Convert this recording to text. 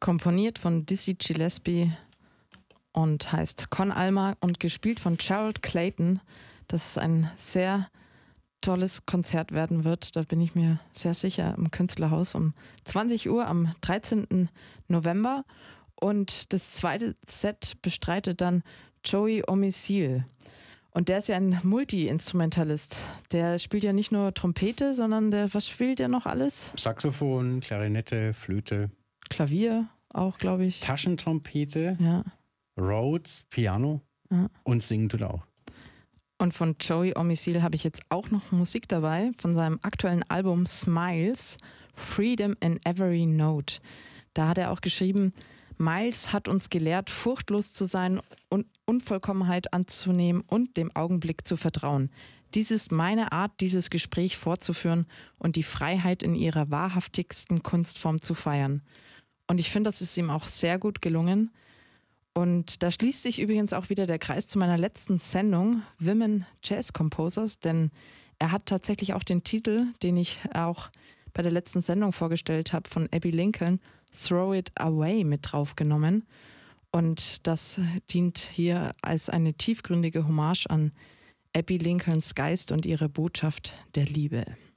Komponiert von Dizzy Gillespie und heißt Con Alma und gespielt von Gerald Clayton. Das ist ein sehr tolles Konzert werden wird. Da bin ich mir sehr sicher im Künstlerhaus um 20 Uhr am 13. November. Und das zweite Set bestreitet dann Joey Omisil. Und der ist ja ein Multi-Instrumentalist. Der spielt ja nicht nur Trompete, sondern was spielt der noch alles? Saxophon, Klarinette, Flöte. Klavier auch, glaube ich. Taschentrompete, Ja. Rhodes, Piano und singen tut er auch. Und von Joey Omisil habe ich jetzt auch noch Musik dabei, von seinem aktuellen Album Smiles, Freedom in Every Note. Da hat er auch geschrieben, Miles hat uns gelehrt, furchtlos zu sein und Unvollkommenheit anzunehmen und dem Augenblick zu vertrauen. Dies ist meine Art, dieses Gespräch fortzuführen und die Freiheit in ihrer wahrhaftigsten Kunstform zu feiern. Und ich finde, das ist ihm auch sehr gut gelungen. Und da schließt sich übrigens auch wieder der Kreis zu meiner letzten Sendung, Women Jazz Composers, denn er hat tatsächlich auch den Titel, den ich auch bei der letzten Sendung vorgestellt habe, von Abbey Lincoln, Throw It Away, mit draufgenommen. Und das dient hier als eine tiefgründige Hommage an Abbey Lincolns Geist und ihre Botschaft der Liebe.